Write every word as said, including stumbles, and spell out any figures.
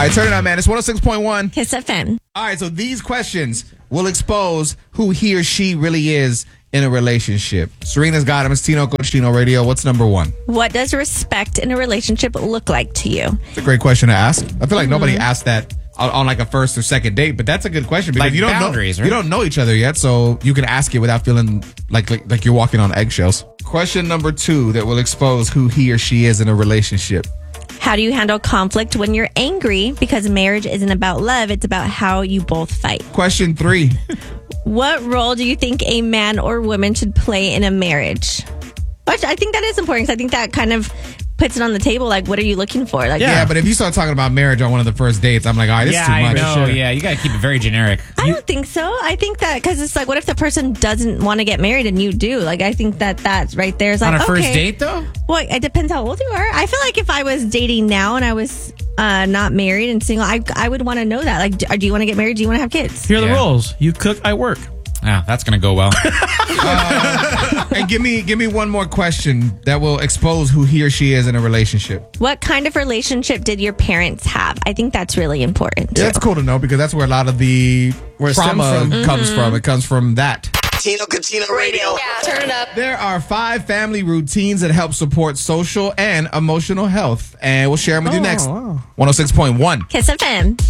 right, turn it on, man. It's one oh six point one. Kiss F M. All right, so these questions will expose who he or she really is in a relationship. Serena's got him. It's Tino Cochino Radio. What's number one? What does respect in a relationship look like to you? It's a great question to ask. I feel like mm-hmm. nobody asked that on, on like a first or second date, but that's a good question because like you don't know right? you don't know each other yet, so you can ask it without feeling like, like like you're walking on eggshells. Question number two that will expose who he or she is in a relationship. How do you handle conflict when you're angry? Because marriage isn't about love, it's about how you both fight. Question three. What role do you think a man or woman should play in a marriage? Which I think that is important because I think that kind of puts it on the table. Like, what are you looking for? Like, yeah, yeah, but if you start talking about marriage on one of the first dates, I'm like, all right, this yeah, is too much. I know, sure. Yeah, you got to keep it very generic. I you, don't think so. I think that because it's like, what if the person doesn't want to get married and you do? Like, I think that that's right there is like, on a first okay. date, though? Well, it depends how old you are. I feel like if I was dating now and I was uh, not married and single, I I would want to know that. Like, do, do you want to get married? Do you want to have kids? Here are the Yeah. rules. You cook, I work. Yeah, that's going to go well. uh, and give me give me one more question that will expose who he or she is in a relationship. What kind of relationship did your parents have? I think that's really important. Yeah, that's cool to know because that's where a lot of the Where it trauma stems from. comes from. It comes from that. Tino Cochino Radio. Yeah, turn it up. There are five family routines that help support social and emotional health, and we'll share them with you Oh, next. wow. one oh six point one. Kiss F M.